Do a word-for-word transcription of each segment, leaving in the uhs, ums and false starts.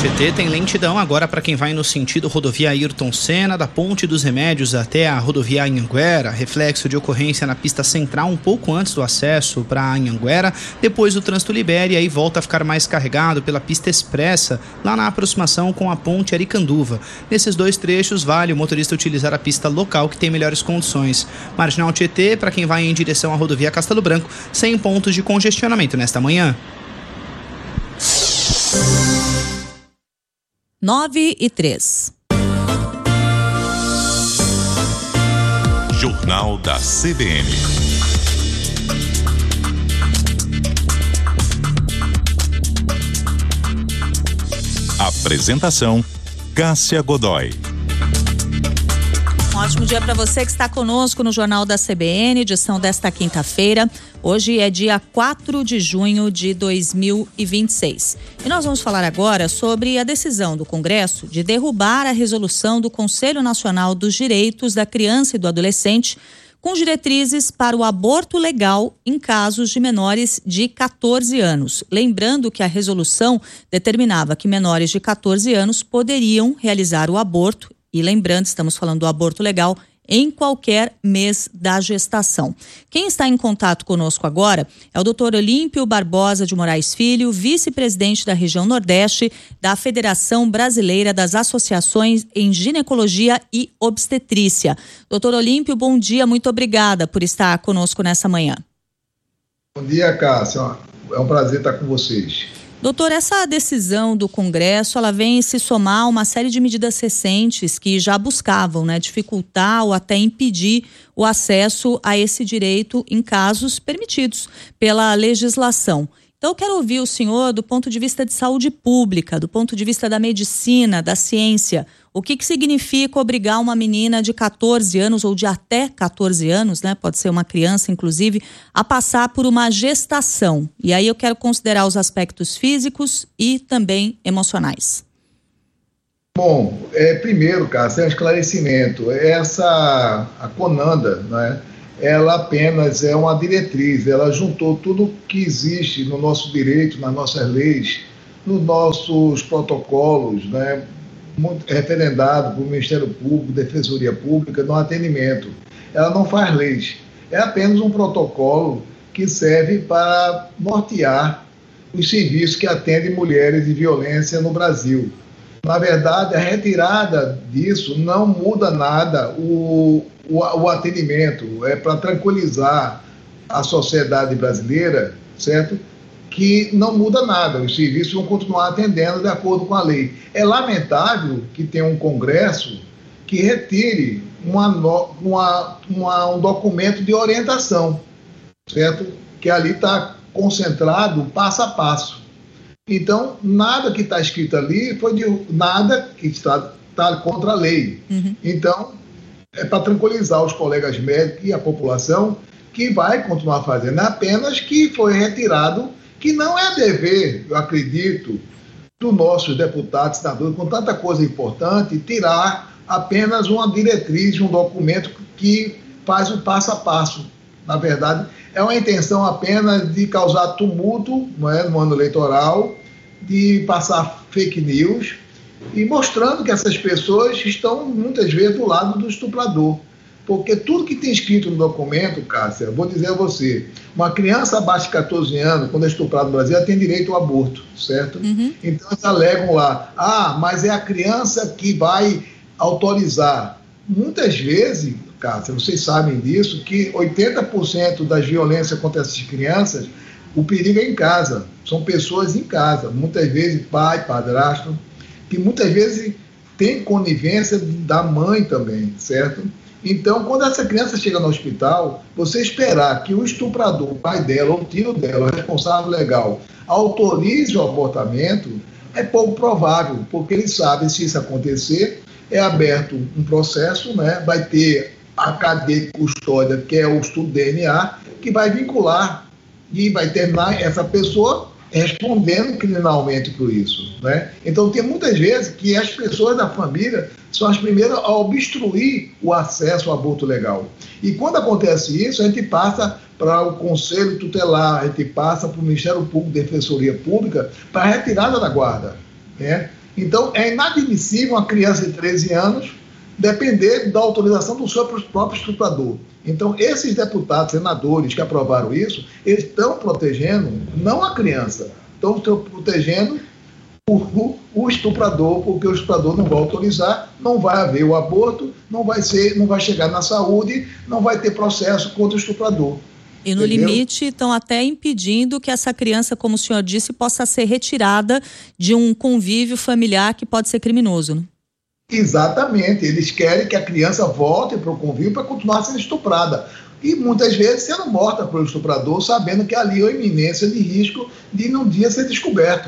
Tietê tem lentidão agora para quem vai no sentido rodovia Ayrton Senna, da Ponte dos Remédios até a rodovia Anhanguera, reflexo de ocorrência na pista central um pouco antes do acesso para Anhanguera. Depois o trânsito libera e aí volta a ficar mais carregado pela pista expressa, lá na aproximação com a Ponte Aricanduva. Nesses dois trechos vale o motorista utilizar a pista local que tem melhores condições. Marginal Tietê para quem vai em direção à rodovia Castelo Branco, sem pontos de congestionamento nesta manhã. Nove e três. Jornal da C B N. Apresentação: Cássia Godoy. Um ótimo dia para você que está conosco no Jornal da C B N, edição desta quinta-feira. Hoje é dia quatro de junho de dois mil e vinte e seis. E nós vamos falar agora sobre a decisão do Congresso de derrubar a resolução do Conselho Nacional dos Direitos da Criança e do Adolescente, com diretrizes para o aborto legal em casos de menores de catorze anos. Lembrando que a resolução determinava que menores de catorze anos poderiam realizar o aborto. E lembrando, estamos falando do aborto legal em qualquer mês da gestação. Quem está em contato conosco agora é o doutor Olímpio Barbosa de Moraes Filho, vice-presidente da região Nordeste da Federação Brasileira das Associações em Ginecologia e Obstetrícia. Doutor Olímpio, bom dia, muito obrigada por estar conosco nessa manhã. Bom dia, Cássia. É um prazer estar com vocês. Doutor, essa decisão do Congresso, ela vem se somar a uma série de medidas recentes que já buscavam, né, dificultar ou até impedir o acesso a esse direito em casos permitidos pela legislação. Então, eu quero ouvir o senhor do ponto de vista de saúde pública, do ponto de vista da medicina, da ciência. O que que significa obrigar uma menina de catorze anos ou de até catorze anos, né? Pode ser uma criança, inclusive, a passar por uma gestação. E aí eu quero considerar os aspectos físicos e também emocionais. Bom, é, primeiro, Cássio, é um esclarecimento. Essa, a CONANDA, né? Ela apenas é uma diretriz, ela juntou tudo que existe no nosso direito, nas nossas leis, nos nossos protocolos, né, referendado pelo Ministério Público, Defensoria Pública, no atendimento. Ela não faz leis, é apenas um protocolo que serve para nortear os serviços que atendem mulheres de violência no Brasil. Na verdade, a retirada disso não muda nada o, o, o atendimento, é para tranquilizar a sociedade brasileira, certo? Que não muda nada, os serviços vão continuar atendendo de acordo com a lei. É lamentável que tenha um Congresso que retire uma, uma, uma, um documento de orientação, certo? Que ali está concentrado passo a passo. Então, nada que está escrito ali foi de nada que está, está contra a lei. Uhum. Então, é para tranquilizar os colegas médicos e a população que vai continuar fazendo, apenas que foi retirado, que não é dever, eu acredito, dos nossos deputados, senadores, com tanta coisa importante, tirar apenas uma diretriz, um documento que faz o passo a passo. Na verdade, é uma intenção apenas de causar tumulto, não é, no ano eleitoral, de passar fake news e mostrando que essas pessoas estão muitas vezes do lado do estuprador. Porque tudo que tem escrito no documento, Cássia, vou dizer a você, uma criança abaixo de catorze anos, quando é estuprada no Brasil, ela tem direito ao aborto, certo? Uhum. Então eles alegam lá, ah, mas é a criança que vai autorizar. Muitas vezes, Cássia, vocês sabem disso, que oitenta por cento das violências contra essas crianças, o perigo é em casa, são pessoas em casa, muitas vezes pai, padrasto, que muitas vezes tem conivência da mãe também, certo? Então, quando essa criança chega no hospital, você esperar que o estuprador, o pai dela, ou o tio dela, o responsável legal, autorize o abortamento, é pouco provável, porque eles sabem, se isso acontecer, é aberto um processo, né? Vai ter a cadeia de custódia, que é o estudo D N A, que vai vincular e vai terminar essa pessoa respondendo criminalmente por isso, né? Então, tem muitas vezes que as pessoas da família são as primeiras a obstruir o acesso ao aborto legal. E quando acontece isso, a gente passa para o Conselho Tutelar, a gente passa para o Ministério Público, Defensoria Pública, para a retirada da guarda, né? Então, é inadmissível uma criança de treze anos depender da autorização do seu próprio estuprador. Então, esses deputados, senadores que aprovaram isso, eles estão protegendo não a criança, estão protegendo o, o estuprador, porque o estuprador não vai autorizar, não vai haver o aborto, não vai ser, não vai chegar na saúde, não vai ter processo contra o estuprador. E no Entendeu? limite estão até impedindo que essa criança, como o senhor disse, possa ser retirada de um convívio familiar que pode ser criminoso, né? Exatamente, eles querem que a criança volte para o convívio para continuar sendo estuprada. E muitas vezes sendo morta pelo estuprador, sabendo que ali há iminência de risco de um dia ser descoberto.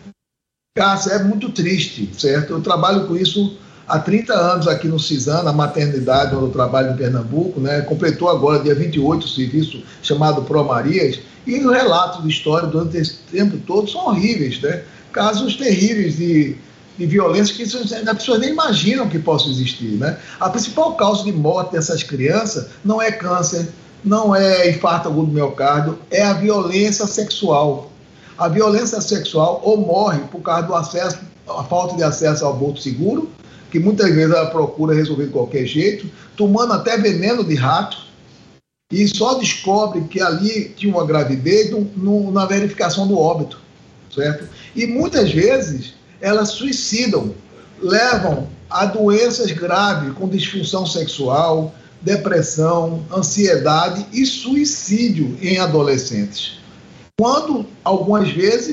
Cássia, é muito triste, certo? Eu trabalho com isso há trinta anos aqui no CISAM, na maternidade onde eu trabalho em Pernambuco, né? Completou agora, dia vinte e oito, o serviço chamado Pro Marias, e os relatos de história durante esse tempo todo são horríveis, né? Casos terríveis de, de violência que as pessoas nem imaginam que possam existir, né? A principal causa de morte dessas crianças não é câncer, não é infarto agudo do miocárdio, é a violência sexual. A violência sexual ou morre por causa do acesso, a falta de acesso ao aborto seguro, que muitas vezes ela procura resolver de qualquer jeito, tomando até veneno de rato, e só descobre que ali tinha uma gravidez no, no, na verificação do óbito, certo? E muitas vezes elas suicidam, levam a doenças graves, com disfunção sexual, depressão, ansiedade e suicídio em adolescentes. Quando, algumas vezes,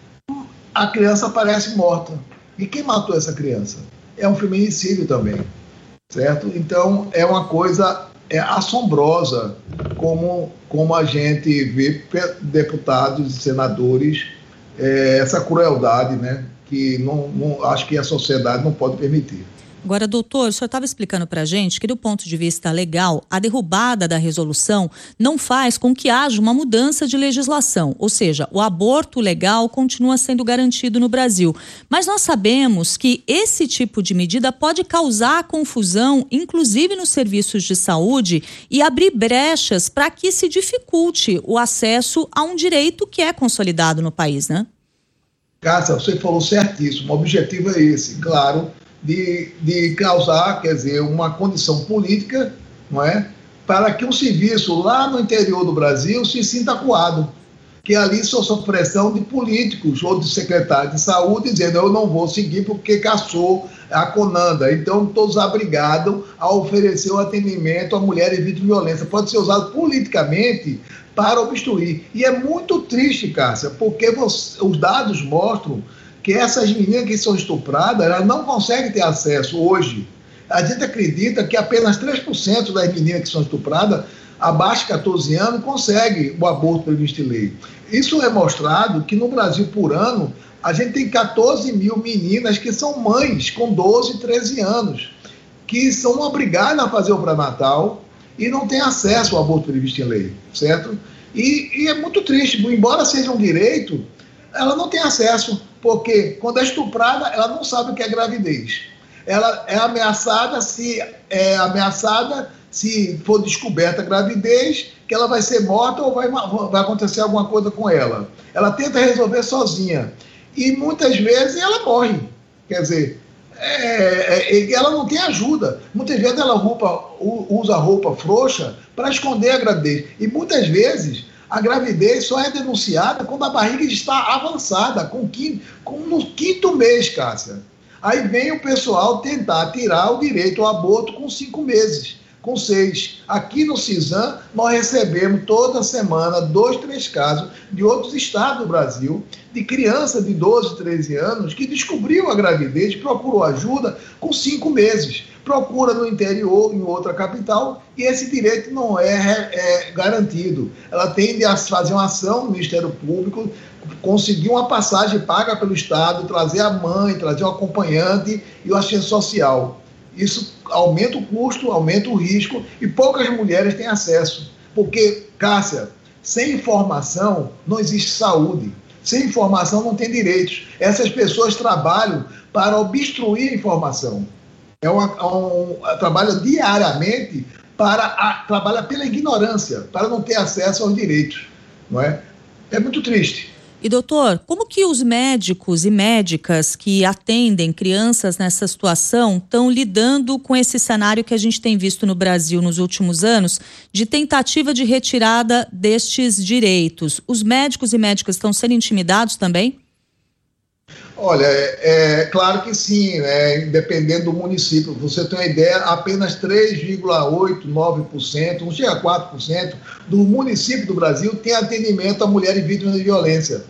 a criança aparece morta. E quem matou essa criança? É um feminicídio também, certo? Então, é uma coisa é, assombrosa como, como a gente vê deputados e senadores, é, essa crueldade, né? Que não, não, acho que a sociedade não pode permitir. Agora, doutor, o senhor estava explicando para a gente que, do ponto de vista legal, a derrubada da resolução não faz com que haja uma mudança de legislação, ou seja, o aborto legal continua sendo garantido no Brasil. Mas nós sabemos que esse tipo de medida pode causar confusão, inclusive nos serviços de saúde, e abrir brechas para que se dificulte o acesso a um direito que é consolidado no país, né? Cássia, você falou certíssimo, o objetivo é esse, claro, De, de causar, quer dizer, uma condição política, não é? Para que um serviço lá no interior do Brasil se sinta acuado, que ali sofre pressão de políticos ou de secretários de saúde dizendo eu não vou seguir porque caçou a Conanda. Então, todos obrigados a oferecer o atendimento a mulheres vítimas de violência. Pode ser usado politicamente para obstruir. E é muito triste, Cássia, porque você, os dados mostram que essas meninas que são estupradas, elas não conseguem ter acesso hoje. A gente acredita que apenas três por cento das meninas que são estupradas, abaixo de catorze anos, conseguem o aborto previsto em lei. Isso é mostrado que no Brasil, por ano, a gente tem catorze mil meninas que são mães com doze, treze anos, que são obrigadas a fazer o pré-natal e não têm acesso ao aborto previsto em lei, certo? E, e é muito triste, embora seja um direito, ela não tem acesso, porque quando é estuprada, ela não sabe o que é gravidez. Ela é ameaçada se, é ameaçada se for descoberta a gravidez, que ela vai ser morta ou vai, vai acontecer alguma coisa com ela. Ela tenta resolver sozinha. E muitas vezes ela morre. Quer dizer, é, é, ela não tem ajuda. Muitas vezes ela roupa, usa roupa frouxa para esconder a gravidez. E muitas vezes a gravidez só é denunciada quando a barriga está avançada, com quinto, com no quinto mês, Cássia. Aí vem o pessoal tentar tirar o direito ao aborto com cinco meses, com seis. Aqui no CISAM, nós recebemos toda semana dois, três casos de outros estados do Brasil, de criança de doze, treze anos, que descobriu a gravidez, procurou ajuda com cinco meses. Procura no interior, em outra capital, e esse direito não é, é garantido. Ela tende a fazer uma ação no Ministério Público, conseguir uma passagem paga pelo Estado, trazer a mãe, trazer o acompanhante e o assistente social. Isso aumenta o custo, aumenta o risco e poucas mulheres têm acesso. Porque, Cássia, sem informação não existe saúde. Sem informação não tem direitos. Essas pessoas trabalham para obstruir a informação. É uma, um, trabalha diariamente para a, trabalha pela ignorância, para não ter acesso aos direitos, não é? É muito triste. E doutor, como que os médicos e médicas que atendem crianças nessa situação estão lidando com esse cenário que a gente tem visto no Brasil nos últimos anos de tentativa de retirada destes direitos? Os médicos e médicas estão sendo intimidados também? Olha, é, é claro que sim, né? Dependendo do município. Você tem uma ideia, apenas três vírgula oito nove por cento, não chega a quatro por cento do município do Brasil tem atendimento a mulheres vítimas de violência.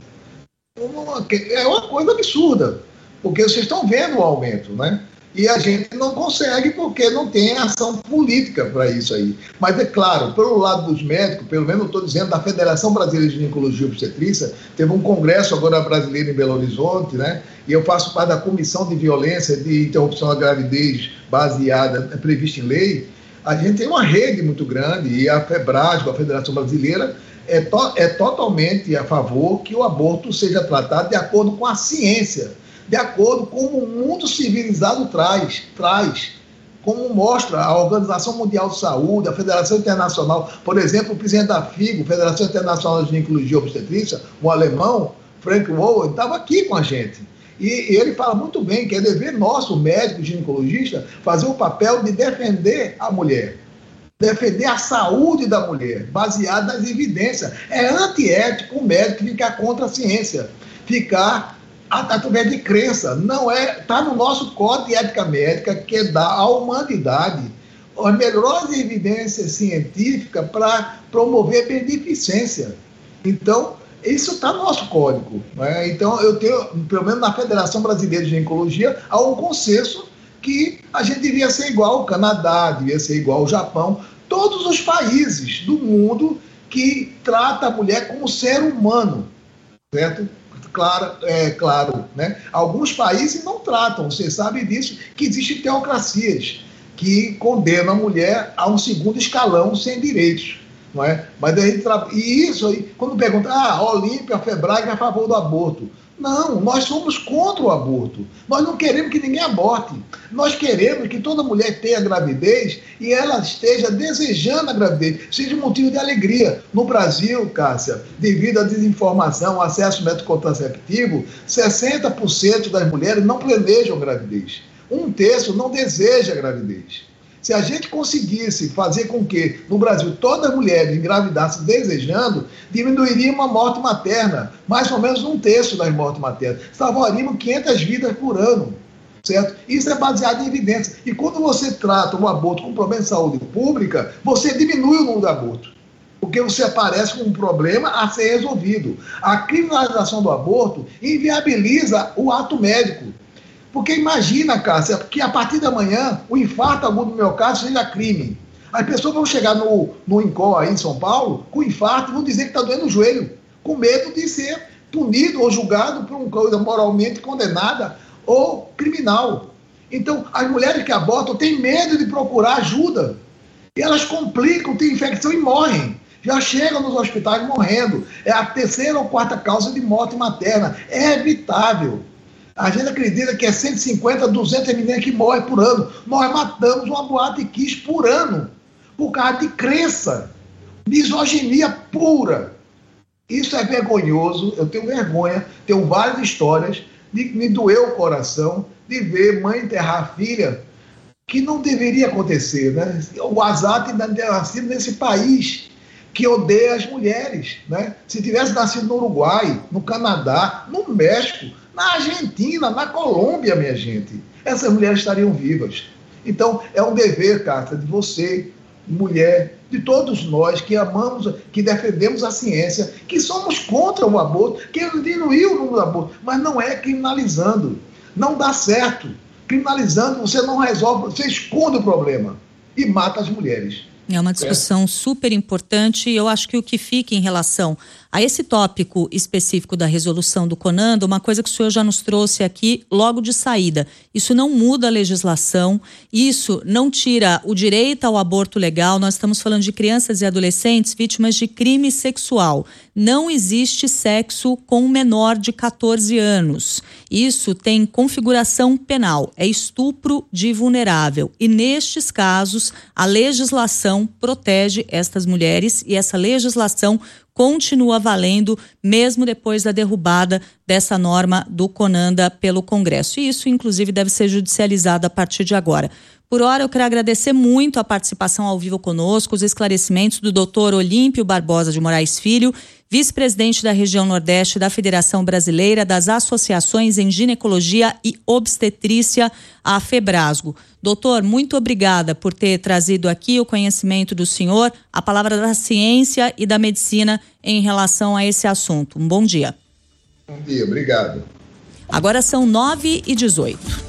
É uma coisa absurda, porque vocês estão vendo o aumento, né? E a gente não consegue porque não tem ação política para isso aí. Mas é claro, pelo lado dos médicos, pelo menos eu estou dizendo, da Federação Brasileira de Ginecologia e Obstetrícia, teve um congresso agora brasileiro em Belo Horizonte, né? E eu faço parte da Comissão de Violência de Interrupção da Gravidez baseada, prevista em lei. A gente tem uma rede muito grande e a FEBRASGO, a Federação Brasileira, é, to, é totalmente a favor que o aborto seja tratado de acordo com a ciência, de acordo com o mundo civilizado traz, traz, como mostra a Organização Mundial de Saúde, a Federação Internacional, por exemplo, o presidente da FIGO, Federação Internacional de Ginecologia e Obstetrícia, um alemão, Frank Wohl, estava aqui com a gente. E, e ele fala muito bem que é dever nosso, médico ginecologista, fazer o papel de defender a mulher. Defender a saúde da mulher, baseada nas evidências. É antiético o médico ficar contra a ciência, ficar através de crença. Não é, está no nosso Código de Ética Médica, que é dar à humanidade as melhores evidências científicas para promover beneficência. Então, isso está no nosso código, né? Então, eu tenho, pelo menos na Federação Brasileira de Ginecologia, há um consenso que a gente devia ser igual ao Canadá, devia ser igual ao Japão, todos os países do mundo que tratam a mulher como ser humano, certo? Claro, é claro, né? Alguns países não tratam, você sabe disso, que existem teocracias que condenam a mulher a um segundo escalão sem direitos, não é? Mas daí, e isso aí, quando pergunta, ah, a Olímpia, a FEBRAG é a favor do aborto. Não, nós somos contra o aborto. Nós não queremos que ninguém aborte. Nós queremos que toda mulher tenha gravidez e ela esteja desejando a gravidez, seja motivo de alegria. No Brasil, Cássia, devido à desinformação, ao acesso ao método contraceptivo, sessenta por cento das mulheres não planejam gravidez. Um terço não deseja gravidez. Se a gente conseguisse fazer com que, no Brasil, todas as mulheres engravidassem desejando, diminuiria uma morte materna, mais ou menos um terço das mortes maternas. Salvaríamos quinhentas vidas por ano, certo? Isso é baseado em evidência. E quando você trata o aborto com problema de saúde pública, você diminui o número de abortos, porque você aparece com um problema a ser resolvido. A criminalização do aborto inviabiliza o ato médico. Porque imagina, Cássia, que a partir da manhã o infarto agudo do miocárdio seja crime. As pessoas vão chegar no, no INCOL aí em São Paulo com infarto e vão dizer que está doendo o joelho, com medo de ser punido ou julgado por uma coisa moralmente condenada ou criminal. Então, as mulheres que abortam têm medo de procurar ajuda. E elas complicam, têm infecção e morrem. Já chegam nos hospitais morrendo. É a terceira ou quarta causa de morte materna. É evitável. A gente acredita que é cento e cinquenta, duzentas meninas que morrem por ano. Nós matamos uma boate kiss por ano, por causa de crença, misoginia pura. Isso é vergonhoso, eu tenho vergonha, tenho várias histórias, de, me doeu o coração de ver mãe enterrar a filha, que não deveria acontecer, né? O azar tem nascido nesse país que odeia as mulheres, né? Se tivesse nascido no Uruguai, no Canadá, no México, na Argentina, na Colômbia, minha gente, essas mulheres estariam vivas. Então, é um dever, Cássia, de você, mulher, de todos nós que amamos, que defendemos a ciência, que somos contra o aborto, que diminuiu o número do aborto, mas não é criminalizando. Não dá certo. Criminalizando, você não resolve, você esconde o problema e mata as mulheres. É uma discussão é. super importante e eu acho que o que fica em relação a esse tópico específico da resolução do CONANDA, uma coisa que o senhor já nos trouxe aqui logo de saída, isso não muda a legislação, isso não tira o direito ao aborto legal, nós estamos falando de crianças e adolescentes vítimas de crime sexual. Não existe sexo com um menor de catorze anos. Isso tem configuração penal, é estupro de vulnerável e nestes casos a legislação protege estas mulheres e essa legislação continua valendo, mesmo depois da derrubada dessa norma do CONANDA pelo Congresso. E isso, inclusive, deve ser judicializado a partir de agora. Por hora, eu quero agradecer muito a participação ao vivo conosco, os esclarecimentos do doutor Olímpio Barbosa de Moraes Filho, vice-presidente da região Nordeste da Federação Brasileira das Associações em Ginecologia e Obstetrícia, a FEBRASGO. Doutor, muito obrigada por ter trazido aqui o conhecimento do senhor, a palavra da ciência e da medicina em relação a esse assunto. Um bom dia. Bom dia, obrigado. Agora são nove e dezoito.